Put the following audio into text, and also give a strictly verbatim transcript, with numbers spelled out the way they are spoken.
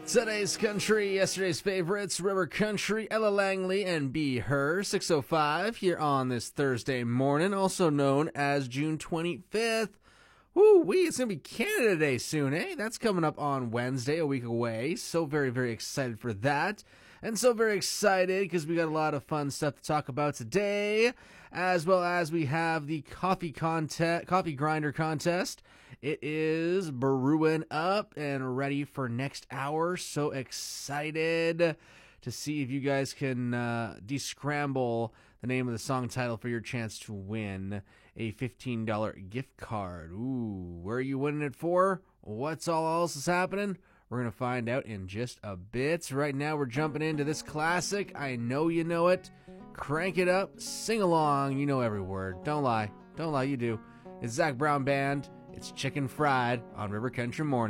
Today's country, yesterday's favorites, River Country, Ella Langley, and Be Her, six oh five, here on this Thursday morning, also known as June twenty-fifth. Woo-wee, it's going to be Canada Day soon, eh? That's coming up on Wednesday, a week away. So very, very excited for that. And so very excited because we got a lot of fun stuff to talk about today, as well as we have the coffee contest, coffee grinder contest. It is brewing up and ready for next hour. So excited to see if you guys can uh, descramble the name of the song title for your chance to win a fifteen dollars gift card. Ooh, where are you winning it for? What's all else is happening? We're going to find out in just a bit. Right now, we're jumping into this classic. I know you know it. Crank it up. Sing along. You know every word. Don't lie. Don't lie. You do. It's Zac Brown Band. It's Chicken Fried on River Country Morning.